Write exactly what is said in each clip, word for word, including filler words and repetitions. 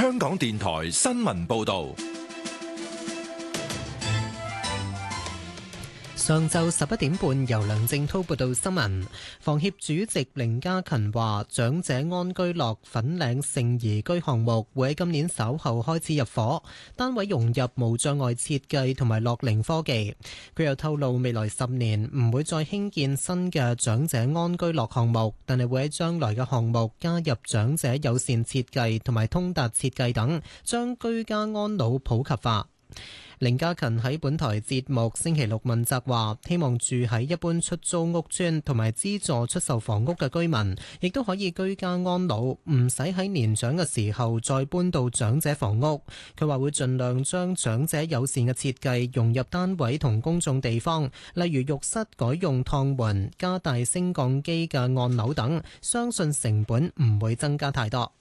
香港電台新聞報道。 上晝十一點半，由梁正滔報道新聞。房協主席凌家勤話，長者安居樂粉嶺盛怡居項目會喺今年稍後開始入伙，單位融入無障礙設計同埋樂齡科技。佢又透露，未來十年唔會再興建新嘅長者安居樂項目，但係會喺將來嘅項目加入長者友善設計同埋通達設計等，將居家安老普及化。凌家勤喺本台節目星期六問責話，希望住喺一般出租屋邨同埋資助出售房屋嘅居民，亦都可以居家安老，唔使喺年長嘅時候再搬到長者房屋。佢話會盡量將長者友善嘅設計融入單位同公眾地方，例如浴室改用趟門、加大升降機嘅按鈕等，相信成本唔會增加太多。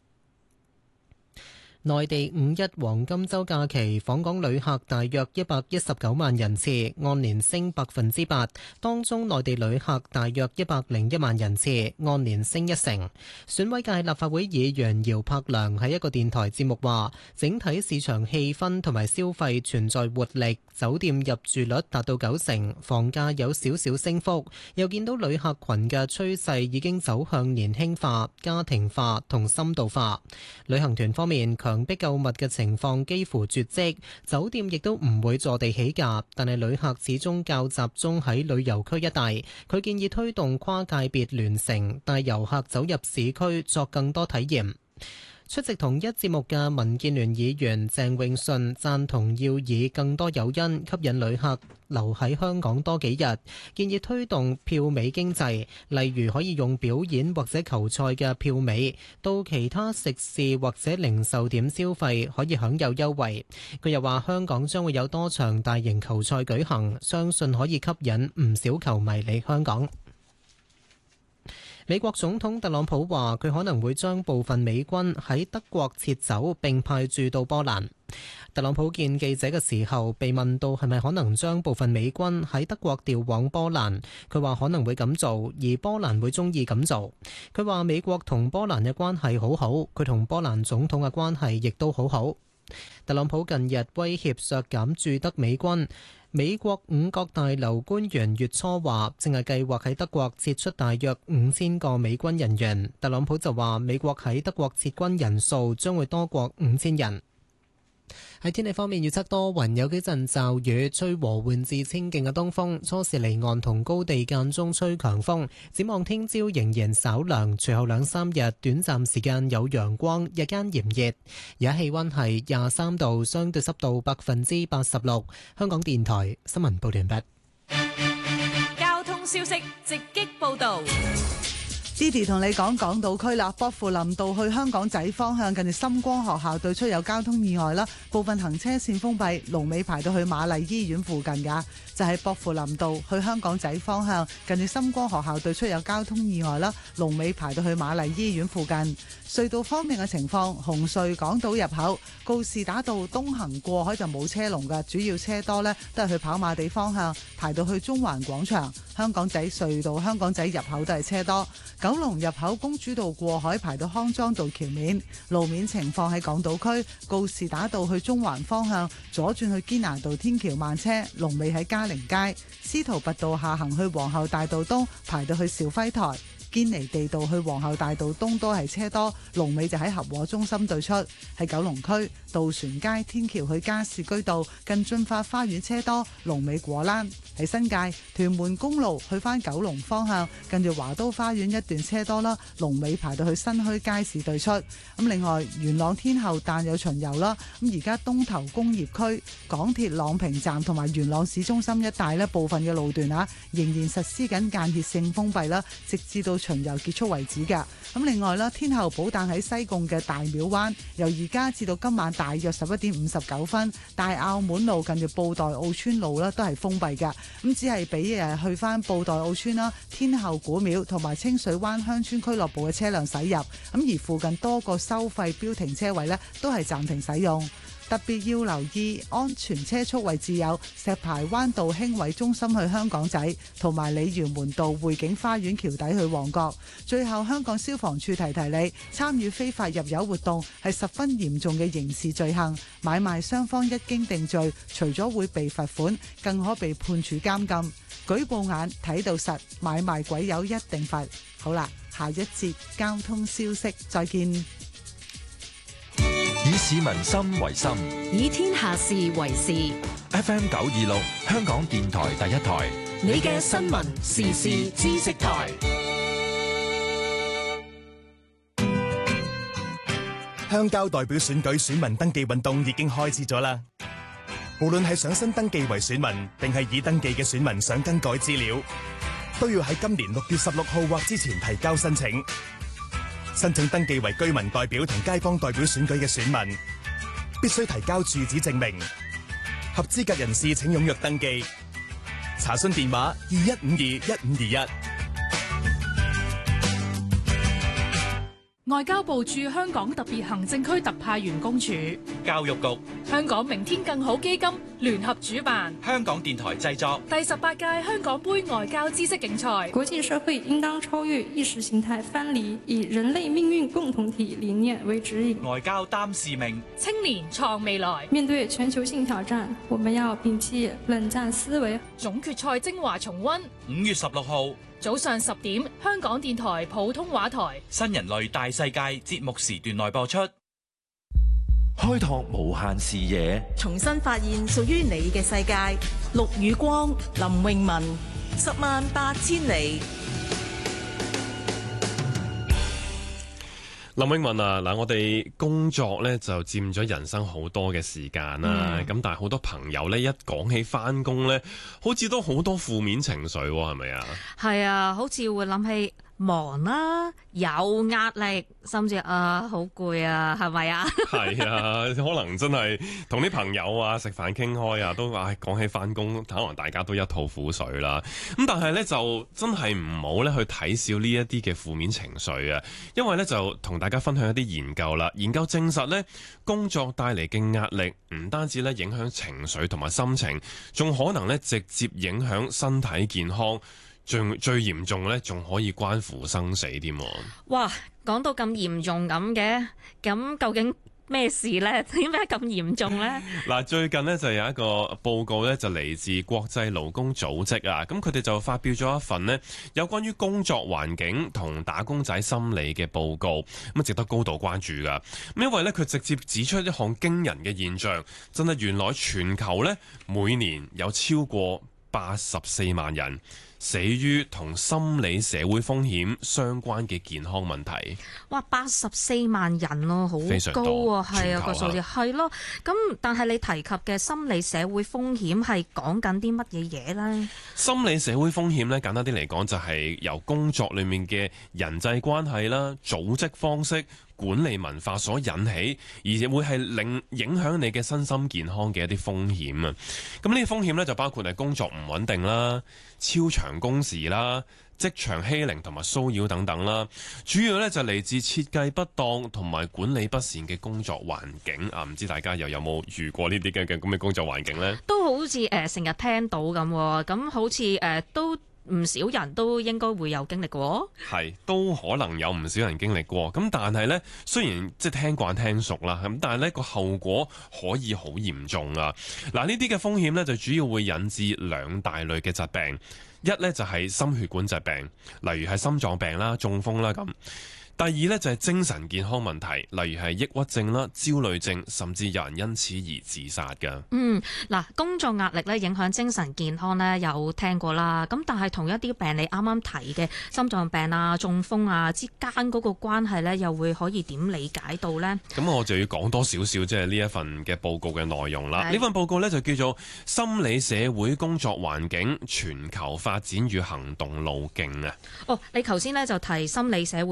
內地五一黃金週假期訪港旅客大約一百一十九萬人次，按年升百分之八。當中內地旅客大約一百零一萬人次，按年升一成。選委界立法會議員姚柏良喺一個電台節目話，整體市場氣氛同埋消費存在活力，酒店入住率達到九成，房價有少少升幅。又見到旅客群嘅趨勢已經走向年輕化、家庭化同深度化。旅行團方面，強迫購物嘅情況幾乎絕跡，酒店亦都唔會坐地起價，但係旅客始終較集中喺旅遊區一帶。佢建議推動跨界別聯乘，帶遊客走入市區作更多體驗。出席同一節目嘅民建聯議員鄭泳舜贊同要以更多誘因吸引旅客留喺香港多幾日，建議推動票尾經濟，例如可以用表演或者球賽嘅票尾到其他食肆或者零售點消費，可以享有優惠。佢又話香港將會有多場大型球賽舉行，相信可以吸引唔少球迷嚟香港。美國總統特朗普話佢可能會將部分美軍喺德國撤走並派駐到波蘭。特朗普見記者嘅時候被問到係咪可能將部分美軍喺德國調往波蘭，佢話可能會咁做，而波蘭會鍾意咁做。佢話美國同波蘭嘅關係好好，佢同波蘭總統嘅關係亦都好好。特朗普近日威脅削減駐德美軍。美國五角大樓官員月初話，正係計劃喺德國撤出大約五千個美軍人員。特朗普就話，美國喺德國撤軍人數將會多過五千人。喺天氣方面，預測多雲，有幾陣驟雨，吹和緩至清勁嘅東風，初時離岸同高地間中吹強風。展望聽朝仍然稍涼，隨後兩三日短暫時間有陽光，日間炎熱。而家氣溫係廿三度，相對濕度百分之八十六。香港電台新聞報道完畢。交通消息直擊報道。 Didi 同你講港島區啦，薄扶林道去香港仔方向近住深光學校對出有交通意外啦，部分行車線封閉，龍尾排到去瑪麗醫院附近噶。就係薄扶林道去香港仔方向近住深光學校對出有交通意外啦，龍尾排到去瑪麗醫院附近。隧道方面嘅情況，紅隧港島入口告士打道東行過海就冇車龍噶，主要車多呢都係去跑馬地方向排到去中環廣場。香港仔隧道香港仔入口都係車多。九龍入口公主道過海排到康莊道橋面。路面情況喺港島區告士打道去中環方向左轉去堅拿道天橋慢車，龍尾喺嘉寧街。司徒拔道下行去皇后大道東排到去肇輝台。堅尼地道去皇后大道東都係車多，龍尾就喺合和中心對出。喺九龍區渡船街天橋去加士居道近駿發花園車多，龍尾果欄。喺新界屯門公路去返九龍方向近住華都花園一段車多啦，龍尾排到去新墟街市對出。咁另外元朗天后誕有巡遊啦，咁而家東頭工業區港鐵朗屏站同埋元朗市中心一帶呢部分嘅路段啊，仍然實施緊間歇性封閉啦，直至到巡遊結束為止㗎。咁另外啦，天后寶誕喺西貢嘅大廟灣，由而家至到今晚大約十一點五十九分，大澳門路近住布袋澳村路啦都係封閉㗎。咁只係俾誒去翻布袋澳村啦、天后古廟同埋清水灣鄉村俱樂部嘅車輛駛入。咁而附近多個收費標停車位呢都係暫停使用。 特別要留意安全車速位置有石排灣道興偉中心去香港仔，同埋鯉魚門道匯景花園橋底去旺角。最後，香港消防處提提你，參與非法入油活動係十分嚴重嘅刑事罪行，買賣雙方一經定罪，除咗會被罰款，更可被判處監禁。舉報眼睇到實，買賣鬼友一定罰。好啦，下一節交通消息，再見。 以市民心為心， 以天下事為事。 F M 九二六，香港電台第一台， 你嘅新聞時事知識台。 鄉郊代表選舉選民登記運動已經開始咗啦。無論係想新登記為選民，定係已登記嘅選民想更改資料，都要喺今年六月十六號或之前提交申請。申請登記為居民代表同街坊代表選舉嘅選民，必須提交住址證明。合資格人士請踴躍登記。查詢電話二一五二一五二一。 外交部駐香港特別行政區特派員公署、 教育局、 香港明天更好基金聯合主辦香港電台製作第十八屆香港杯外交知識競賽。 國際社會應當超越意識形態藩籬，以人類命運共同體理念為指引。 外交擔使命， 青年創未來。 面對全球性挑戰，我們要摒棄冷戰思維。 總決賽精華重溫， 五月十六號早上十點，香港電台普通話台新人類大世界節目時段內播出。 開拓無限視野， 重新發現屬於你嘅世界。陸宇光、林詠雯，十萬八千里。 林詠雯啊，嗱，我哋工作咧就佔咗人生好多嘅時間啦。咁、嗯、但係好多朋友咧一講起返工咧，好似都好多負面情緒，係咪啊？ 係啊，好似會諗起忙啦、啊，有壓力，甚至啊好攰啊，係咪啊？係啊，可能真係同啲朋友啊食飯傾開啊，都話講起返工，可能大家都一肚苦水啦。咁但係咧就真係唔好咧去睇小呢一啲嘅負面情緒啊，因為咧就同大家分享一啲研究啦。研究證實咧，工作帶嚟嘅壓力唔單止咧影響情緒同埋心情，仲可能咧直接影響身體健康。最最嚴重咧，仲可以關乎生死添。 哇，講到咁嚴重咁嘅，咁究竟咩事呢？點解咁嚴重呢？ 嗱，最近呢，就有一個報告呢，就嚟自國際勞工組織啊，咁佢哋就發表咗一份呢有關於工作環境同打工仔心理嘅報告，咁啊值得高度關注噶。因為呢，佢直接指出一項驚人嘅現象，真係原來全球呢，每年有超過八十四萬人死於同心理社會風險相關嘅健康問題。 哇，八十四萬人咯，好高啊，係啊個數字係咯。咁但係你提及嘅心理社會風險係講緊啲乜嘢嘢呢？ 心理社會風險咧，簡單啲嚟講就係由工作裏面嘅人際關係啦、組織方式、管理文化所引起，而且會係令影響你嘅身心健康嘅一啲風險啊。咁呢啲風險咧就包括係工作唔穩定啦、超長工時啦、職場欺凌同埋騷擾等等啦。主要咧就嚟自設計不當同埋管理不善嘅工作環境啊。唔知大家又有冇遇過呢啲嘅嘅咁嘅工作環境呢？ 都好似誒成日聽到咁，咁好似誒、呃、都。唔少人都應該會有經歷過， 係都可能有唔少人經歷過。咁但係呢，雖然即係聽慣聽熟啦，咁但係呢個後果可以好嚴重啊！嗱，呢啲嘅風險呢，就主要會引致兩大類嘅疾病，一呢，就係心血管疾病，例如係心臟病啦、中風啦咁。第二呢，就係精神健康問題，例如係抑鬱症啦、焦慮症，甚至有人因此而自殺㗎。 嗯，嗱，工作壓力咧影響精神健康咧，有聽過啦。咁但係同一啲病你啱啱提嘅心臟病啊、中風啊之間嗰個關係咧，又會可以點理解到呢？咁我就要講多少少即係呢一份嘅報告嘅內容啦。呢份報告咧就叫做《心理社會工作環境全球發展與行動路徑》啊。 哦，你頭先咧就提心理社會風險。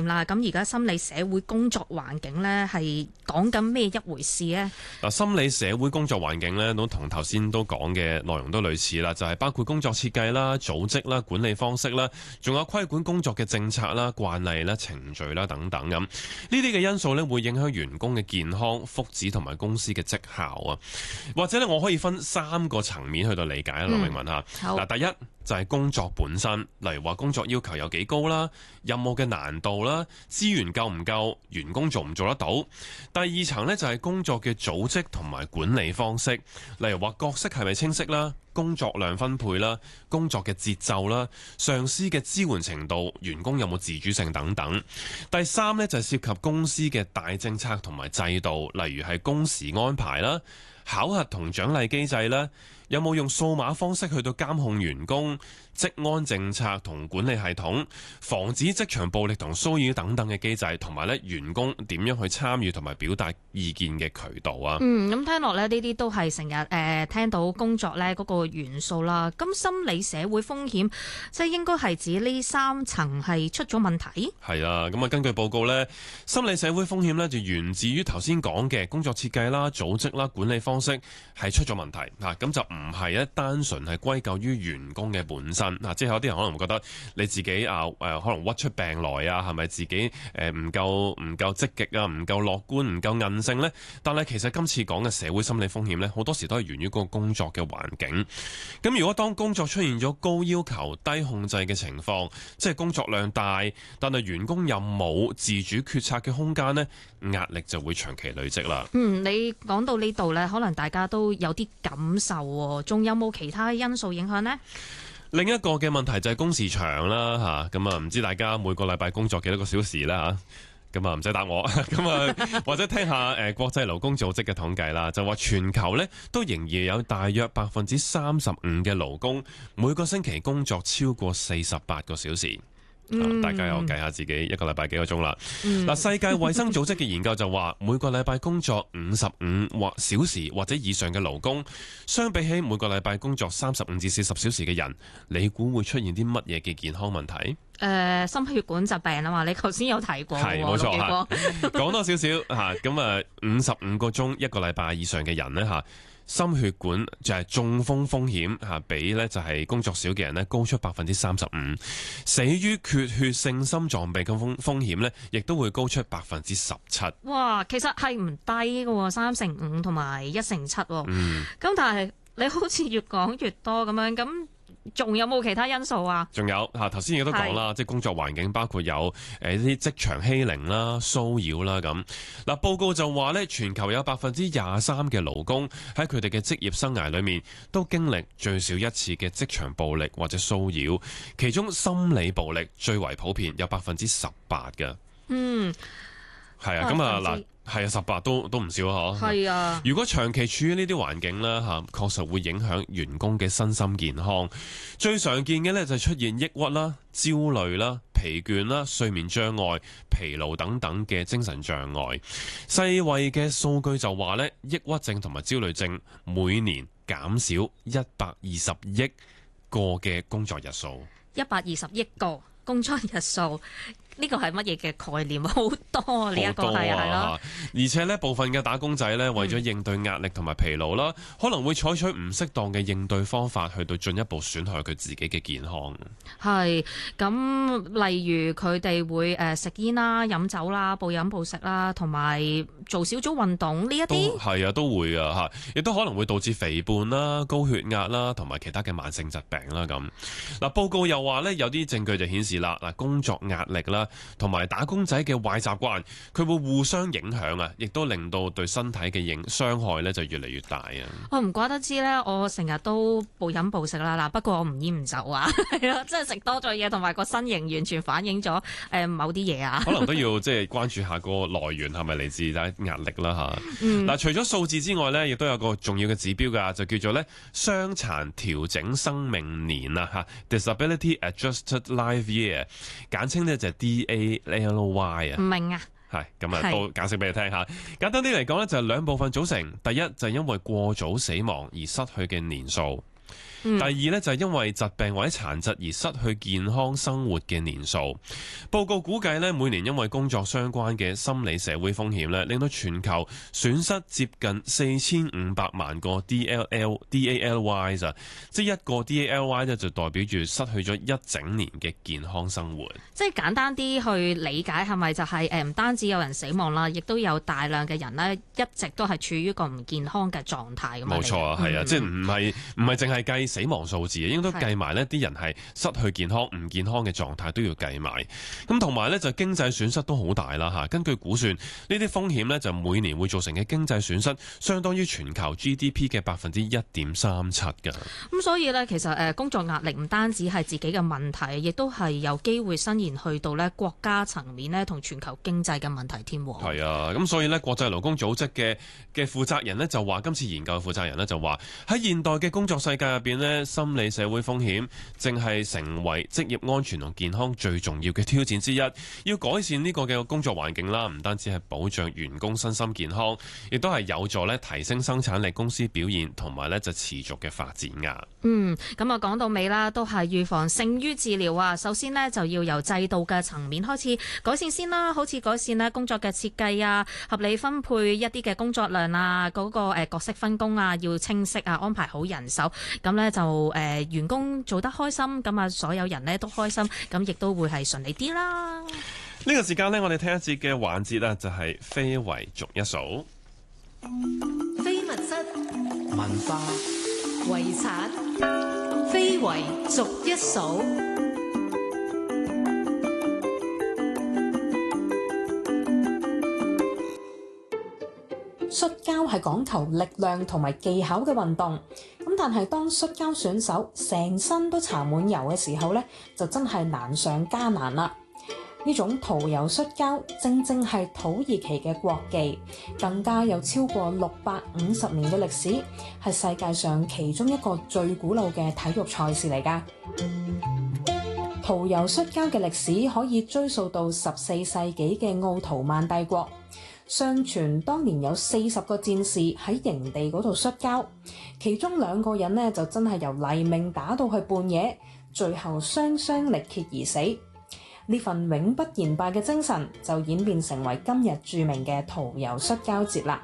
啦。咁而家心理社會工作環境呢，係講緊咩一回事呢？ 嗱，心理社會工作環境呢，都同頭先都講嘅內容都類似啦，就係包括工作設計啦、組織啦、管理方式啦，仲有規管工作嘅政策啦、慣例啦、程序啦等等咁。呢啲嘅因素呢，會影響員工嘅健康、福祉同埋公司嘅績效啊。或者呢，我可以分三個層面去到理解啦，劉詠雯嚇。嗱，第一就係工作本身，例如話工作要求有幾高啦，任務嘅難度啦，資源夠唔夠，員工做唔做得到。第二層呢，就係工作嘅組織同埋管理方式，例如話角色係咪清晰啦，工作量分配啦，工作嘅節奏啦，上司嘅支援程度，員工有冇自主性等等。第三呢，就係涉及公司嘅大政策同埋制度，例如係工時安排啦、考核同獎勵機制啦，有冇用數碼方式去到監控員工、職安政策同管理系統、防止職場暴力同騷擾等等嘅機制，同埋咧員工點樣去參與同埋表達意見嘅渠道啊？ 嗯，咁聽落咧，呢啲都係成日誒聽到工作咧嗰個元素啦。咁心理社會風險，即係應該係指呢三層係出咗問題？係啊，咁啊根據報告呢，心理社會風險呢就源自於頭先講嘅工作設計啦、組織啦、管理方式係出咗問題嚇，咁就唔係一單純係歸咎於員工嘅本身。嗱，即係有啲人可能會覺得你自己啊誒，可能屈出病來啊，係咪自己誒唔夠唔夠積極啊，唔夠樂觀，唔夠韌性呢？但係其實今次講嘅社會心理風險呢，好多時都係源於嗰個工作嘅環境。咁如果當工作出現咗高要求、低控制嘅情況，即係工作量大，但係員工又冇自主決策嘅空間呢，壓力就會長期累積啦。 嗯，你講到呢度呢，可能大家都有啲感受喎，仲有冇其他因素影響呢？ 另一個嘅問題就係工時長啦嚇，咁啊唔知大家每個禮拜工作幾多個小時啦嚇，咁啊唔使答我，咁啊或者聽下誒國際勞工組織嘅統計啦，就話全球呢都仍然有大約百分之三十五嘅勞工每個星期工作超過四十八個小時。嗯、大家又計下自己一個禮拜幾個鐘啦。嗱、嗯，世界衛生組織嘅研究就話，每個禮拜工作五十五或小時或者以上嘅勞工，相比起每個禮拜工作三十五至四十小時嘅人，你估會出現啲乜嘢嘅健康問題？誒、 呃，心血管疾病啊嘛，你頭先有提過， 係冇錯嚇。講多少少嚇，咁啊五十五個鐘一個禮拜以上嘅人呢。嚇。心血管就係中風風險嚇，比咧就係工作少嘅人咧高出百分之三十五，死於缺血性心臟病嘅風風險咧，亦都會高出百分之十七。哇， 其實係唔低嘅，三成五同埋一成七。 嗯， 咁但係你好似越講越多咁樣咁。仲有冇其他因素啊？仲有嚇，頭先亦都講啦，即係工作環境包括有誒啲職場欺凌啦、騷擾啦咁。嗱，報告就話咧，全球有百分之廿三嘅勞工喺佢哋嘅職業生涯裏面都經歷最少一次嘅職場暴力或者騷擾，其中心理暴力最為普遍，有百分之十八嘅。嗯，係啊，咁啊嗱。係啊，十八都都唔少嗬。係啊，如果長期處於呢啲環境咧，嚇確實會影響員工嘅身心健康。最常見嘅咧就係出現抑鬱啦、焦慮啦、疲倦啦、睡眠障礙、疲勞等等嘅精神障礙。世衛嘅數據就話咧，抑鬱症同埋焦慮症每年減少一百二十億個嘅工作日數。一百二十億個工作日數。呢個係乜嘢嘅概念？好多呢一個係係咯，而且呢部分嘅打工仔呢，為咗應對壓力同埋疲勞啦，嗯、可能會採取唔適當嘅應對方法，去到進一步損害佢自己嘅健康。係咁，例如佢哋會誒食煙啦、飲酒啦、暴飲暴食啦，同埋做少咗運動呢一啲，係啊，都會啊嚇，亦都可能會導致肥胖啦、高血壓啦，同埋其他嘅慢性疾病啦咁。嗱，報告又話呢，有啲證據就顯示啦，嗱，工作壓力啦。同埋打工仔嘅壞習慣，佢會互相影響啊，亦都令到對身體嘅影傷害咧就越嚟越大啊！我唔怪得知咧，我成日都暴飲暴食啦嗱，不過我唔煙唔酒啊，係咯，即係食多咗嘢，同埋個身形完全反映咗誒某啲嘢啊！可能都要即係關注下個來源係咪嚟自壓力啦嚇。嗱、嗯，除咗數字之外咧，亦都有個重要嘅指標㗎，就叫做咧傷殘調整生命年啊嚇 ，Disability Adjusted Life Year， 簡稱咧就係 D A L Y 啊，唔明啊，係咁啊，都解釋俾你聽下。簡單啲嚟講咧，就係兩部分組成。第一就係因為過早死亡而失去嘅年數， 嗯、第二呢，就係因為疾病或者殘疾而失去健康生活嘅年數。報告估計呢，每年因為工作相關嘅心理社會風險呢，令到全球損失接近四千五百萬個 D L L D A L Y 咋，即係一個 D A L Y 呢，就代表住失去咗一整年嘅健康生活。 即係簡單啲去理解，係咪就係誒唔單止有人死亡啦，亦都有大量嘅人呢，一直都係處於一個唔健康嘅狀態咁樣。 冇錯啊，係啊、嗯，即係唔係唔係淨係計死亡數字，應該計埋呢啲人係失去健康、唔健康嘅狀態都要計埋。咁同埋呢，就經濟損失都好大啦嚇。根據估算，呢啲風險呢，就每年會造成嘅經濟損失，相當於全球 G D P 嘅百分之一點三七㗎。咁所以呢，其實誒工作壓力唔單止係自己嘅問題，亦都係有機會伸延去到呢國家層面呢同全球經濟嘅問題添。 係啊，咁所以呢，國際勞工組織嘅嘅負責人呢，就話，今次研究嘅負責人呢，就話喺現代嘅工作世界入邊呢，心理社會風險正係成為職業安全同健康最重要嘅挑戰之一。要改善呢個嘅工作環境啦，唔單止係保障員工身心健康，亦都係有助咧提升生產力、公司表現同埋咧就持續嘅發展噶。 嗯，咁啊講到尾啦，都係預防勝於治療啊。首先呢，就要由制度嘅層面開始改善先啦，好似改善咧工作嘅設計啊，合理分配一啲嘅工作量啊，嗰、那個誒角色分工啊要清晰啊，安排好人手，咁呢，就誒、呃、員工做得開心，咁啊所有人呢都開心，咁亦都會係順利啲啦。 呢個時間呢，我哋聽一節嘅環節啊，就係非遺逐一數。 非物質文化遺產，非遺逐一數。 摔跤係講求力量同埋技巧嘅運動，咁但係當摔跤選手成身都搽滿油嘅時候呢，就真係難上加難啦。呢種塗油摔跤正正係土耳其嘅國技，更加有超過六百五十年嘅歷史，係世界上其中一個最古老嘅體育賽事嚟㗎。塗油摔跤嘅歷史可以追溯到十四世紀嘅奧圖曼帝國。相傳當年有四十個戰士喺營地嗰度摔跤，其中兩個人呢就真係由黎明打到去半夜，最後雙雙力竭而死。呢份永不言敗嘅精神就演變成為今日著名嘅塗油摔跤節啦。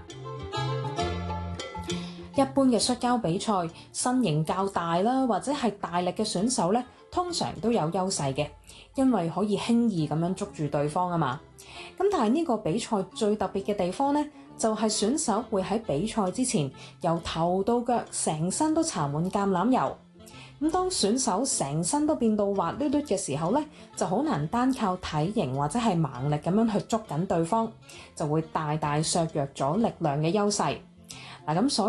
一般嘅摔跤比賽，身形較大啦，或者係大力嘅選手咧，通常都有優勢嘅，因為可以輕易咁樣捉住對方啊嘛。咁但係呢個比賽最特別嘅地方咧，就係選手會喺比賽之前由頭到腳成身都搽滿橄欖油。咁當選手成身都變到滑捋捋嘅時候咧，就好難單靠體型或者係猛力咁樣去捉緊對方，就會大大削弱咗力量嘅優勢。嗱，咁所